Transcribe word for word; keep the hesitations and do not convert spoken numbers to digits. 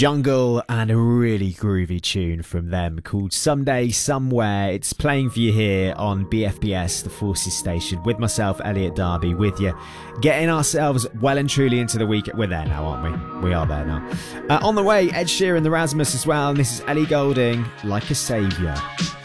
Jungle, and a really groovy tune from them called Someday Somewhere. It's playing for you here on B F B S, the Forces station, with myself, Elliot Darby, with you, getting ourselves well and truly into the week. We're there now, aren't we? We are there now. Uh, on the way, Ed Sheeran, the Rasmus as well, and this is Ellie Goulding, Like a Saviour.